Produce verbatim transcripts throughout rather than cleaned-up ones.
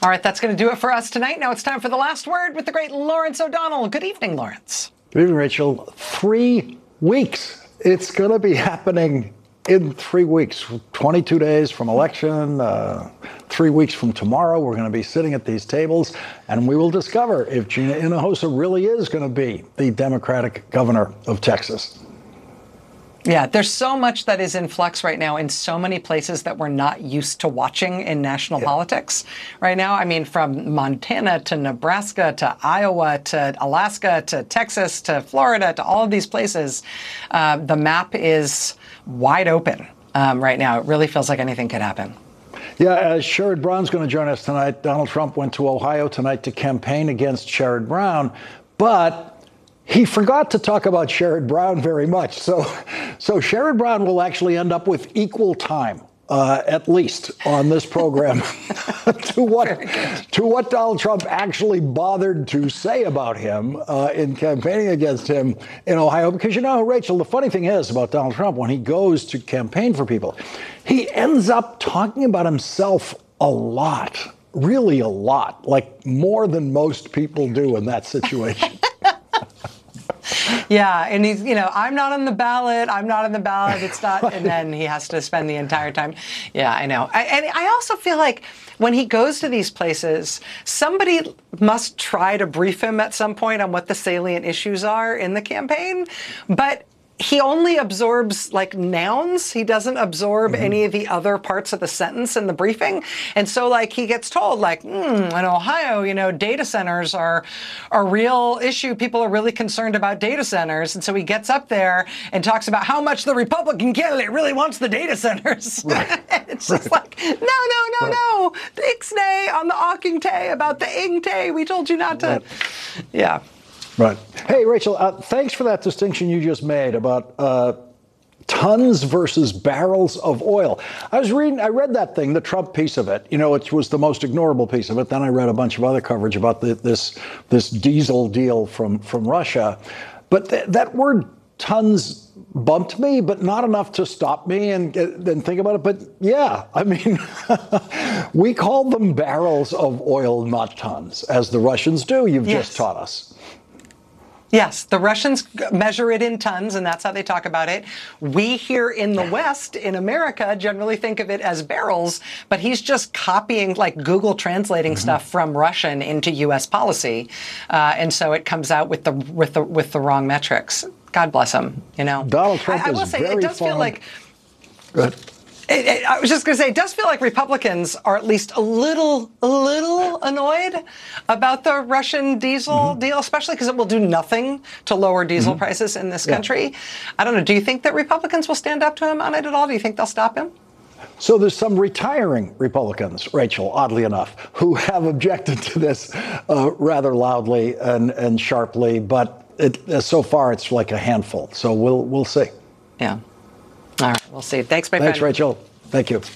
All right, that's going to do it for us tonight. Now it's time for the last word with the great Lawrence O'Donnell. Good evening, Lawrence. Good evening, Rachel. Three weeks. It's going to be happening in three weeks. twenty-two days from election, uh, three weeks from tomorrow, we're going to be sitting at these tables, and we will discover if Gina Hinojosa really is going to be the Democratic governor of Texas. Yeah, there's so much that is in flux right now in so many places that we're not used to watching in national yeah. politics right now. I mean, from Montana to Nebraska to Iowa to Alaska to Texas to Florida to all of these places, uh, the map is wide open um, right now. It really feels like anything could happen. Yeah, uh, Sherrod Brown's going to join us tonight. Donald Trump went to Ohio tonight to campaign against Sherrod Brown, but he forgot to talk about Sherrod Brown very much. So, so Sherrod Brown will actually end up with equal time, uh, at least, on this program to what to what Donald Trump actually bothered to say about him uh, in campaigning against him in Ohio. Because, you know, Rachel, the funny thing is about Donald Trump, when he goes to campaign for people, he ends up talking about himself a lot, really a lot, like more than most people do in that situation. Yeah, and he's, you know, I'm not on the ballot, I'm not on the ballot, it's not, and then he has to spend the entire time. Yeah, I know. I, and I also feel like when he goes to these places, somebody must try to brief him at some point on what the salient issues are in the campaign, but he only absorbs like nouns. He doesn't absorb mm-hmm. any of the other parts of the sentence in the briefing. And so like he gets told like, mm, in Ohio, you know, data centers are a real issue. People are really concerned about data centers. And so he gets up there and talks about how much the Republican candidate really wants the data centers. Right. It's just right. like, no, no, no, right. no. The ixnay on the Ockingtay about the ingtay. We told you not to. Right. Yeah. Right. Hey, Rachel, uh, thanks for that distinction you just made about uh, tons versus barrels of oil. I was reading, I read that thing, the Trump piece of it, you know, it was the most ignorable piece of it. Then I read a bunch of other coverage about the, this this diesel deal from, from Russia. But th- that word tons bumped me, but not enough to stop me and then think about it. But yeah, I mean, we call them barrels of oil, not tons, as the Russians do. You've yes. just taught us. Yes, the Russians measure it in tons, and that's how they talk about it. We here in the West, in America, generally think of it as barrels, but he's just copying, like Google translating mm-hmm. stuff from Russian into U S policy, uh, and so it comes out with the with the with the wrong metrics. God bless him, you know. Donald Trump I, I is will say very it does fond. feel like. Good. It, it, I was just going to say, it does feel like Republicans are at least a little, a little annoyed about the Russian diesel mm-hmm. deal, especially because it will do nothing to lower diesel mm-hmm. prices in this country. Yeah. I don't know. Do you think that Republicans will stand up to him on it at all? Do you think they'll stop him? So there's some retiring Republicans, Rachel, oddly enough, who have objected to this uh, rather loudly and, and sharply, but it, uh, so far it's like a handful. So we'll we'll see. Yeah. All right, we'll see. Thanks, my Thanks, friend. Rachel. Thank you.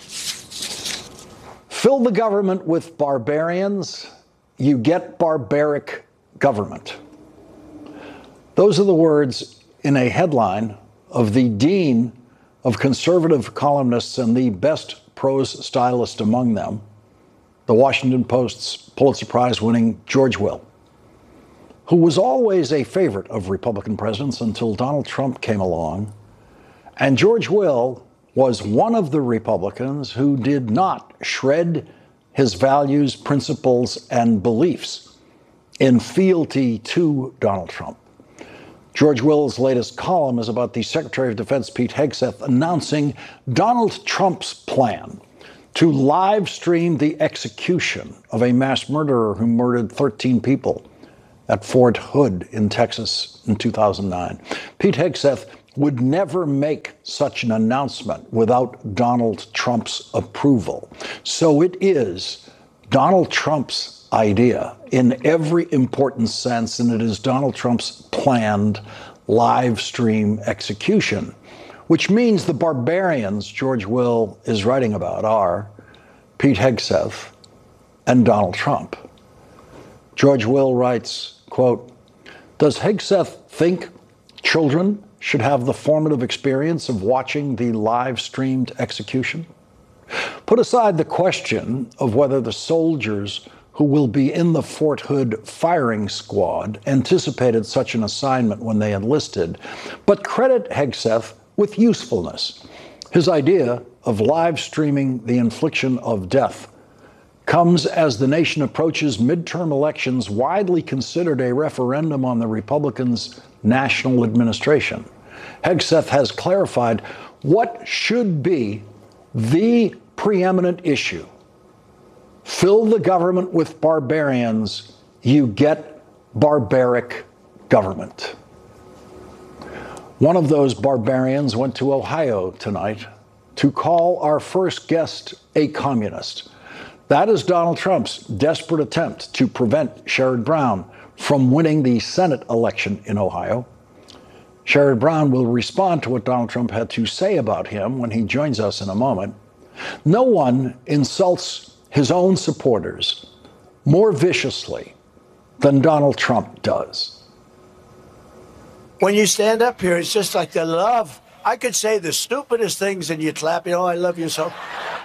Fill the government with barbarians, you get barbaric government. Those are the words in a headline of the dean of conservative columnists and the best prose stylist among them, the Washington Post's Pulitzer Prize-winning George Will, who was always a favorite of Republican presidents until Donald Trump came along. And George Will was one of the Republicans who did not shred his values, principles, and beliefs in fealty to Donald Trump. George Will's latest column is about the Secretary of Defense, Pete Hegseth, announcing Donald Trump's plan to live stream the execution of a mass murderer who murdered thirteen people at Fort Hood in Texas in two thousand nine. Pete Hegseth would never make such an announcement without Donald Trump's approval. So it is Donald Trump's idea in every important sense, and it is Donald Trump's planned live stream execution, which means the barbarians George Will is writing about are Pete Hegseth and Donald Trump. George Will writes, quote, "Does Hegseth think children should have the formative experience of watching the live streamed execution?" Put aside the question of whether the soldiers who will be in the Fort Hood firing squad anticipated such an assignment when they enlisted, but credit Hegseth with usefulness. His idea of live streaming the infliction of death comes as the nation approaches midterm elections widely considered a referendum on the Republicans' national administration. Hegseth has clarified what should be the preeminent issue. Fill the government with barbarians, you get barbaric government. One of those barbarians went to Ohio tonight to call our first guest a communist. That is Donald Trump's desperate attempt to prevent Sherrod Brown from winning the Senate election in Ohio. Sherrod Brown will respond to what Donald Trump had to say about him when he joins us in a moment. No one insults his own supporters more viciously than Donald Trump does. When you stand up here, it's just like the love. I could say the stupidest things and you'd clap, you know, I love you so.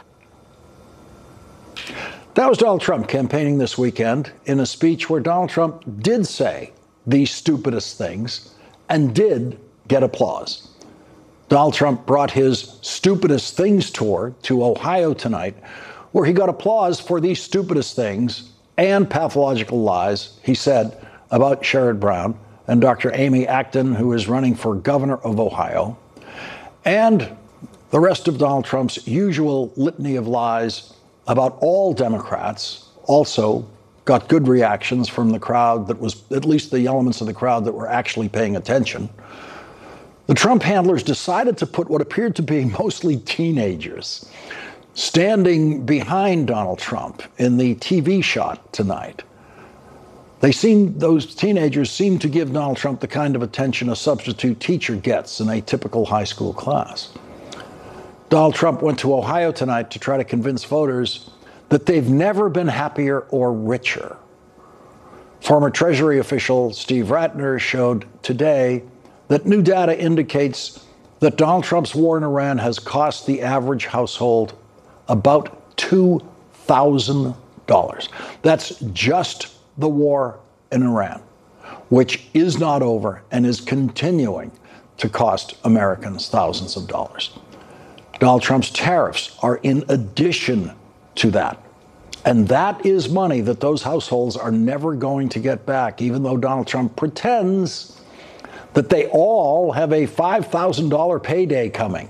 That was Donald Trump campaigning this weekend in a speech where Donald Trump did say the stupidest things and did get applause. Donald Trump brought his Stupidest Things tour to Ohio tonight, where he got applause for the stupidest things and pathological lies he said about Sherrod Brown and Doctor Amy Acton, who is running for governor of Ohio, and the rest of Donald Trump's usual litany of lies about all Democrats. Also got good reactions from the crowd that was, at least the elements of the crowd that were actually paying attention. The Trump handlers decided to put what appeared to be mostly teenagers standing behind Donald Trump in the T V shot tonight. They seemed, those teenagers seemed to give Donald Trump the kind of attention a substitute teacher gets in a typical high school class. Donald Trump went to Ohio tonight to try to convince voters that they've never been happier or richer. Former Treasury official Steve Ratner showed today that new data indicates that Donald Trump's war in Iran has cost the average household about two thousand dollars. That's just the war in Iran, which is not over and is continuing to cost Americans thousands of dollars. Donald Trump's tariffs are in addition to that. And that is money that those households are never going to get back, even though Donald Trump pretends that they all have a five thousand dollars payday coming.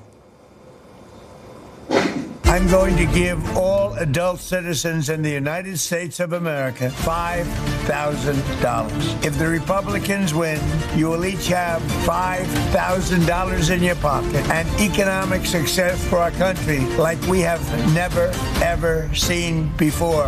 I'm going to give all adult citizens in the United States of America five thousand dollars. If the Republicans win, you will each have five thousand dollars in your pocket and economic success for our country like we have never, ever seen before.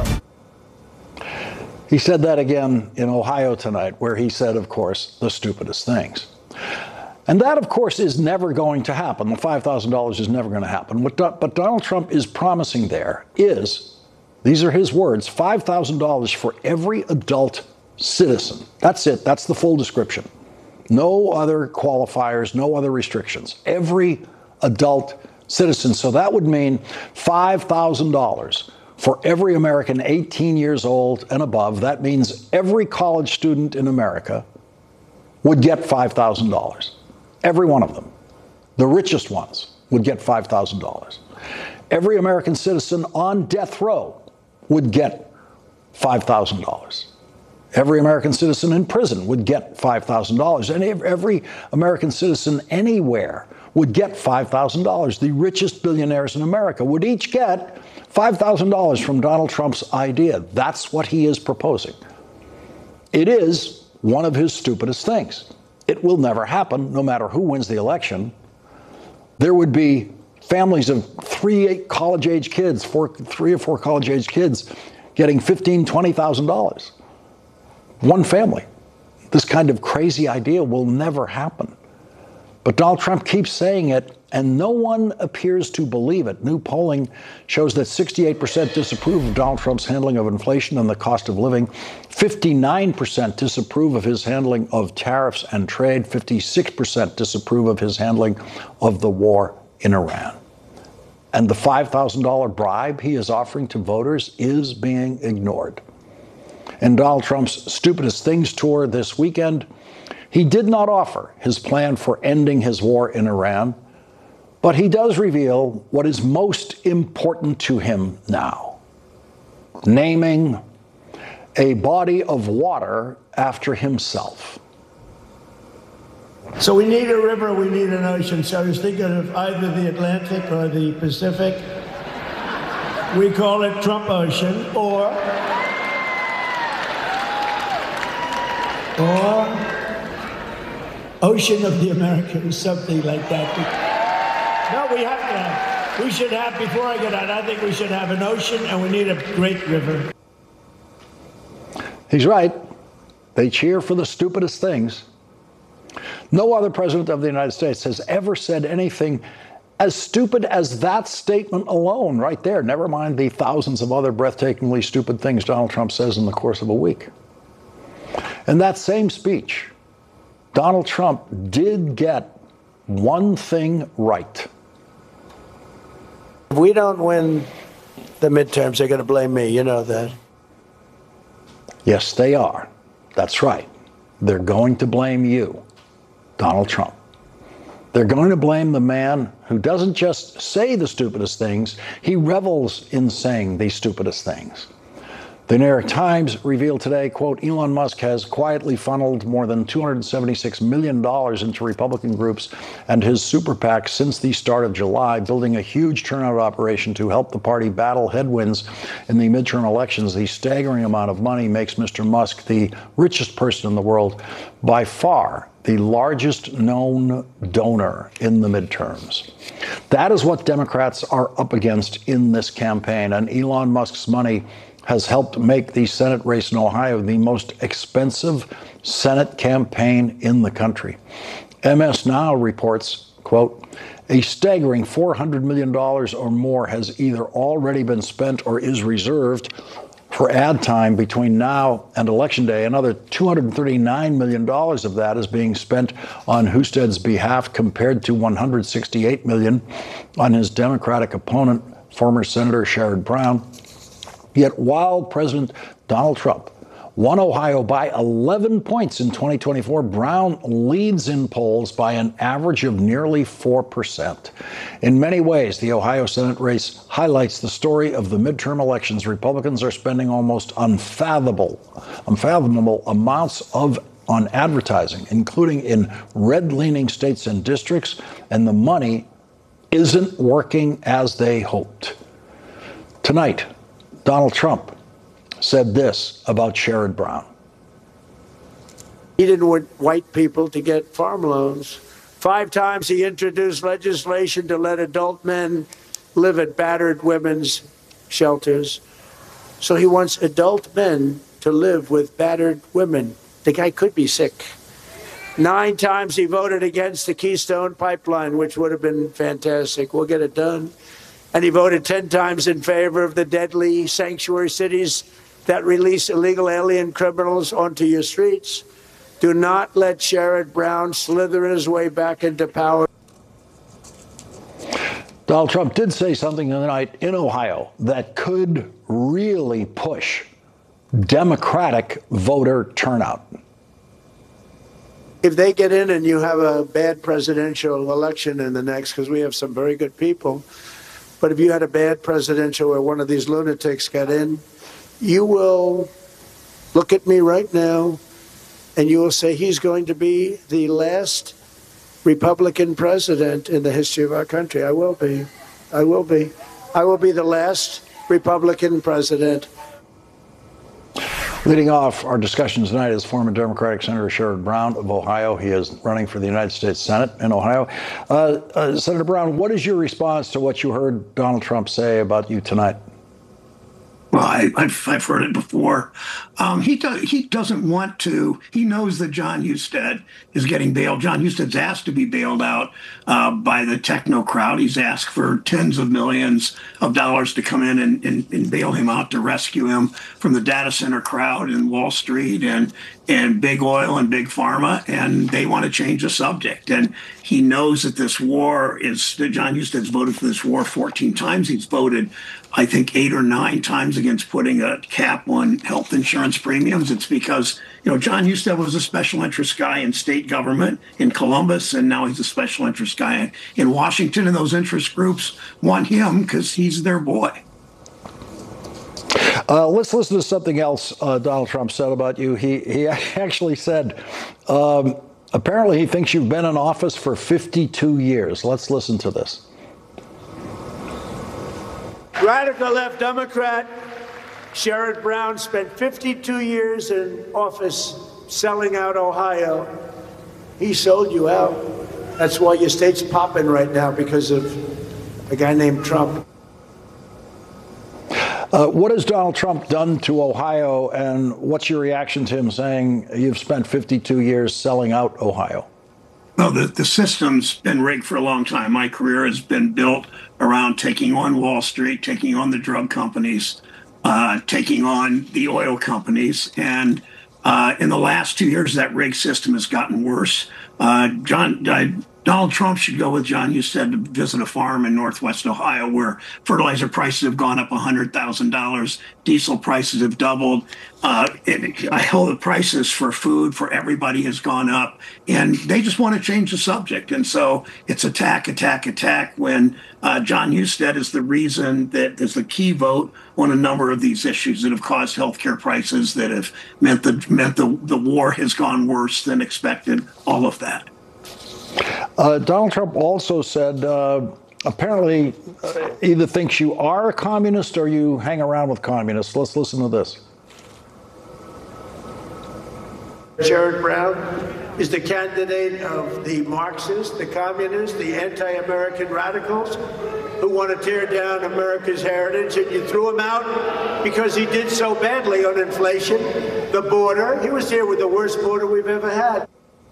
He said that again in Ohio tonight, where he said, of course, the stupidest things. And that, of course, is never going to happen. The five thousand dollars is never going to happen. What Do- but Donald Trump is promising there is, these are his words, five thousand dollars for every adult citizen. That's it. That's the full description. No other qualifiers, no other restrictions. Every adult citizen. So that would mean five thousand dollars for every American eighteen years old and above. That means every college student in America would get five thousand dollars. Every one of them. The richest ones would get five thousand dollars. Every American citizen on death row would get five thousand dollars. Every American citizen in prison would get five thousand dollars. And every American citizen anywhere would get five thousand dollars. The richest billionaires in America would each get five thousand dollars from Donald Trump's idea. That's what he is proposing. It is one of his stupidest things. It will never happen, no matter who wins the election. There would be families of three college-age kids, four, three or four college-age kids, getting fifteen thousand dollars, twenty thousand dollars. One family. This kind of crazy idea will never happen. But Donald Trump keeps saying it, and no one appears to believe it. New polling shows that sixty-eight percent disapprove of Donald Trump's handling of inflation and the cost of living. fifty-nine percent disapprove of his handling of tariffs and trade. fifty-six percent disapprove of his handling of the war in Iran. and the five thousand dollars bribe he is offering to voters is being ignored. In Donald Trump's Stupidest Things tour this weekend, he did not offer his plan for ending his war in Iran, but he does reveal what is most important to him now, naming a body of water after himself. So we need a river, we need an ocean. So I was thinking of either the Atlantic or the Pacific. We call it Trump Ocean, or, or Ocean of the Americas, something like that. No, we have to have, we should have, before I get out, I think we should have an ocean and we need a great river. He's right. They cheer for the stupidest things. No other president of the United States has ever said anything as stupid as that statement alone, right there. Never mind the thousands of other breathtakingly stupid things Donald Trump says in the course of a week. In that same speech, Donald Trump did get one thing right. If we don't win the midterms, they're going to blame me. You know that. Yes, they are. That's right. They're going to blame you, Donald Trump. They're going to blame the man who doesn't just say the stupidest things, he revels in saying the stupidest things. The New York Times revealed today, quote, Elon Musk has quietly funneled more than two hundred seventy-six million dollars into Republican groups and his super PAC since the start of July, building a huge turnout operation to help the party battle headwinds in the midterm elections. The staggering amount of money makes Mister Musk the richest person in the world, by far the largest known donor in the midterms. That is what Democrats are up against in this campaign, and Elon Musk's money has helped make the Senate race in Ohio the most expensive Senate campaign in the country. M S Now reports, quote, a staggering four hundred million dollars or more has either already been spent or is reserved for ad time between now and Election Day. Another two hundred thirty-nine million dollars of that is being spent on Husted's behalf, compared to one hundred sixty-eight million dollars on his Democratic opponent, former Senator Sherrod Brown. Yet while President Donald Trump won Ohio by eleven points in twenty twenty-four, Brown leads in polls by an average of nearly four percent. In many ways, the Ohio Senate race highlights the story of the midterm elections. Republicans are spending almost unfathomable, unfathomable amounts of on advertising, including in red-leaning states and districts, and the money isn't working as they hoped. Tonight, Donald Trump said this about Sherrod Brown. He didn't want white people to get farm loans. Five times he introduced legislation to let adult men live at battered women's shelters. So he wants adult men to live with battered women. The guy could be sick. Nine times he voted against the Keystone Pipeline, which would have been fantastic. We'll get it done. And he voted ten times in favor of the deadly sanctuary cities that release illegal alien criminals onto your streets. Do not let Sherrod Brown slither his way back into power. Donald Trump did say something tonight in Ohio that could really push Democratic voter turnout. If they get in and you have a bad presidential election in the next, because we have some very good people, but if you had a bad presidential where one of these lunatics got in, you will look at me right now and you will say he's going to be the last Republican president in the history of our country. I will be. I will be. I will be the last Republican president. Leading off our discussion tonight is former Democratic Senator Sherrod Brown of Ohio. He is running for the United States Senate in Ohio. Uh, uh, Senator Brown, what is your response to what you heard Donald Trump say about you tonight? Well, I, I've, I've heard it before. Um, he does. He doesn't want to. He knows that John Husted is getting bailed. John Husted's asked to be bailed out uh, by the techno crowd. He's asked for tens of millions of dollars to come in and, and, and bail him out to rescue him from the data center crowd and Wall Street and and big oil and big pharma. And they want to change the subject. And he knows that this war is. That John Husted's voted for this war fourteen times. He's voted, I think, eight or nine times against putting a cap on health insurance premiums. It's because, you know, John Husted was a special interest guy in state government in Columbus, and now he's a special interest guy in Washington. And those interest groups want him because he's their boy. Uh, let's listen to something else uh, Donald Trump said about you. He, he actually said, um, apparently he thinks you've been in office for fifty-two years. Let's listen to this. Radical left Democrat Sherrod Brown spent fifty-two years in office selling out Ohio. He sold you out. That's why your state's popping right now, because of a guy named Trump. Uh, what has Donald Trump done to Ohio, and what's your reaction to him saying you've spent fifty-two years selling out Ohio? Well, the, the system's been rigged for a long time. My career has been built around taking on Wall Street, taking on the drug companies, uh, taking on the oil companies. And uh, in the last two years, that rigged system has gotten worse. Uh, John, uh, Donald Trump should go with John Husted to visit a farm in Northwest Ohio where fertilizer prices have gone up one hundred thousand dollars. Diesel prices have doubled. Uh, it, I know the prices for food for everybody has gone up, and they just want to change the subject. And so it's attack, attack, attack when uh, John Husted is the reason that is the key vote on a number of these issues that have caused healthcare prices, that have meant the meant the, the war has gone worse than expected, all of that. Uh, Donald Trump also said, uh, apparently, uh, either thinks you are a communist or you hang around with communists. Let's listen to this. Sherrod Brown is the candidate of the Marxists, the communists, the anti-American radicals who want to tear down America's heritage, and you threw him out because he did so badly on inflation, the border. He was here with the worst border we've ever had.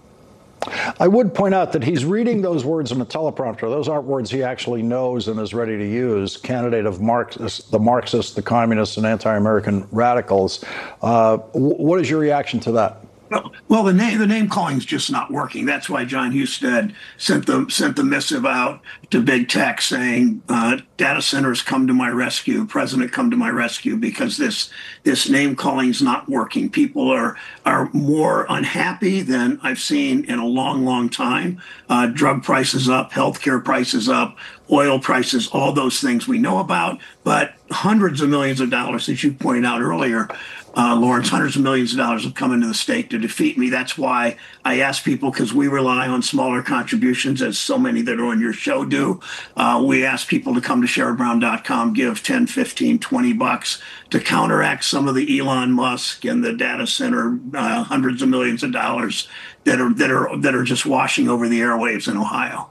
I would point out that he's reading those words in a teleprompter. Those aren't words he actually knows and is ready to use. Candidate of Marxists, the Marxists, the communists, and anti-American radicals. Uh, what is your reaction to that? Well, the name the name calling is just not working. That's why John Husted sent the sent the missive out to big tech saying, uh, "Data centers, come to my rescue. President, come to my rescue," because this this name calling is not working. People are are more unhappy than I've seen in a long, long time. Uh, drug prices up, healthcare prices up, oil prices, all those things we know about, but hundreds of millions of dollars, as you pointed out earlier. Uh, Lawrence, hundreds of millions of dollars have come into the state to defeat me. That's why I ask people, because we rely on smaller contributions, as so many that are on your show do. Uh, we ask people to come to sherrod brown dot com, give ten, fifteen, twenty bucks to counteract some of the Elon Musk and the data center uh, hundreds of millions of dollars that are that are that are just washing over the airwaves in Ohio.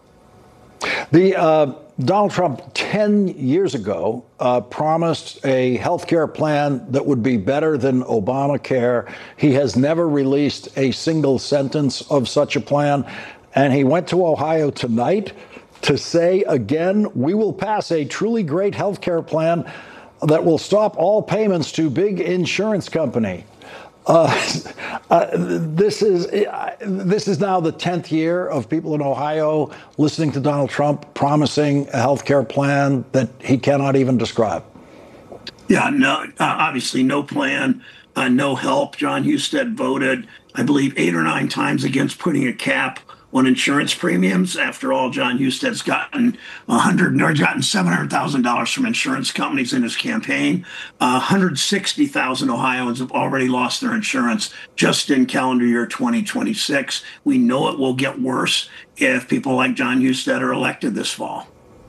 The uh, Donald Trump ten years ago uh, promised a health care plan that would be better than Obamacare. He has never released a single sentence of such a plan. And he went to Ohio tonight to say again, we will pass a truly great health care plan that will stop all payments to big insurance company. Uh, uh, this is uh, this is now the tenth year of people in Ohio listening to Donald Trump promising a health care plan that he cannot even describe. Yeah, no, uh, obviously no plan, uh, no help. John Husted voted, I believe, eight or nine times against putting a cap on insurance premiums. After all, John Husted's gotten one hundred or gotten seven hundred thousand dollars from insurance companies in his campaign. Uh, one hundred sixty thousand Ohioans have already lost their insurance just in calendar year twenty twenty-six. We know it will get worse if people like John Husted are elected this fall.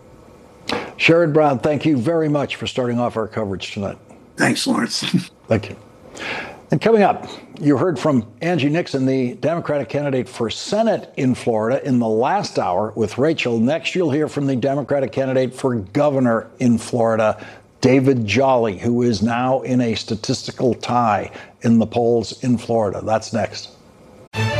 Sherrod Brown, thank you very much for starting off our coverage tonight. Thanks, Lawrence. Thank you. And coming up, you heard from Angie Nixon, the Democratic candidate for Senate in Florida, in the last hour with Rachel. Next, you'll hear from the Democratic candidate for governor in Florida. David Jolly, who is now in a statistical tie in the polls in Florida. That's next.